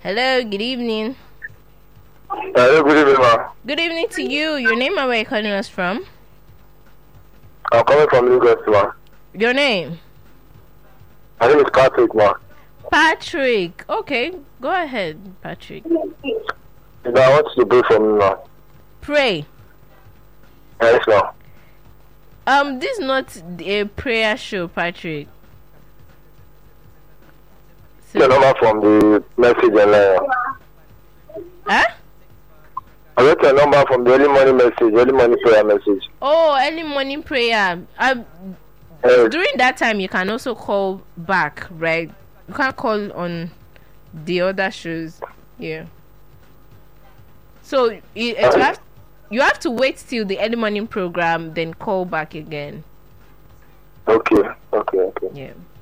Hello, good evening. Hello, good evening, ma. Good evening to you. Your name and where you're calling us from? I'm coming from Lagos, ma. Your name? My name is Patrick, ma. Patrick. Okay, go ahead, Patrick. I want you to pray for me, ma. Pray. Yes, ma. This is not a prayer show, Patrick. The number from the message and Huh? I got your number from the early morning message, early morning prayer message. Oh, early morning prayer. Yes. During that time, you can also call back, right? You can't call on the other shows. Yeah. So you have to wait till the early morning program, then call back again. Okay. Yeah.